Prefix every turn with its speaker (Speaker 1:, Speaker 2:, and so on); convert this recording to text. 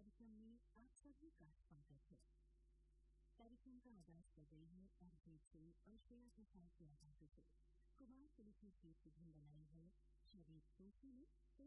Speaker 1: कार्यक्रम में आप सभी का स्वागत है। कार्यक्रम का आगाज कर रही है अरिजीत सिंह और श्रेया घोषाल की आवाज़ों से। कुमार पुलिस ने गीत की धुन बनाई है शरीफ दोषी ने।